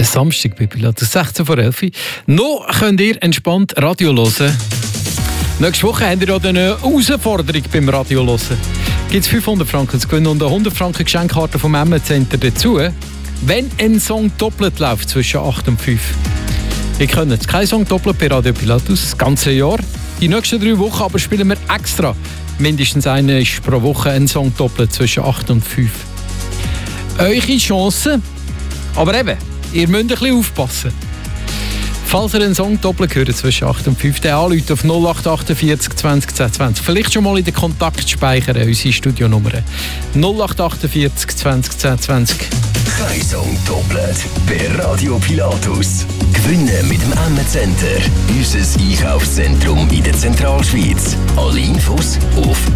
Samstag bei Pilatus, 16 vor 11 Uhr. Noch könnt ihr entspannt Radio hören. Nächste Woche habt ihr auch eine Herausforderung beim Radio hören. Gibt es 500 Franken zu gewinnen und eine 100 Franken Geschenkkarte vom M-Center dazu, wenn ein Song doppelt läuft zwischen 8 und 5. Ihr könnt keinen Song doppelt bei Radio Pilatus das ganze Jahr. Die nächsten 3 Wochen aber spielen wir extra. Mindestens eine ist pro Woche ein Song doppelt zwischen 8 und 5. Eure Chance, aber eben, ihr müsst ein bisschen aufpassen. Falls ihr einen Song doppelt hört zwischen 8 und 5, dann anruft auf 0848 20 10 20. Vielleicht schon mal in den Kontakt speichern, unsere Studionummern. 0848 20 10 20. Kein Song doppelt bei Radio Pilatus. Gewinnen mit dem M-Center. Unser Einkaufszentrum in der Zentralschweiz. Alle Infos auf